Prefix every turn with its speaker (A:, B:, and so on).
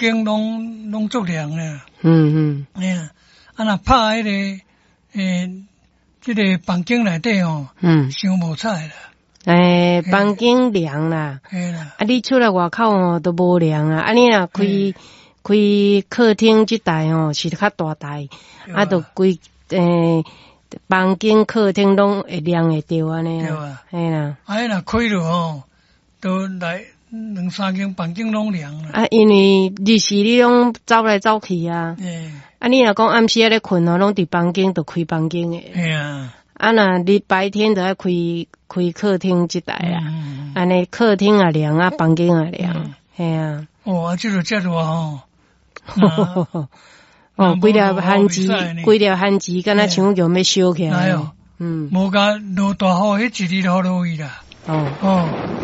A: 间拢足凉啊。哎呀，啊若拍迄个这个房间内底哦，伤无彩啦。
B: 房间凉啦。
A: 嘿啦。
B: 啊，你出来外口哦都无凉啊。啊，你若开客厅这台哦是较大台，啊，都规房间、客厅拢会亮会着安尼啊。
A: 对啊。
B: 嘿啦。
A: 啊，若开了哦，都来2、3间房间拢凉啦。
B: 啊，因为日时你拢走来走去啊。啊，你若讲暗时咧困哦，拢伫房间，就开房间诶。
A: 嘿啊。
B: 啊，若你白天就要开客厅这台啊。安尼客厅也凉啊，房间也凉。嘿啊。
A: 哦，这就遮热吼。
B: 哦，规条番薯，敢若像叫要烧起来。
A: 无甲落大雨，迄一日落落去啦。哦。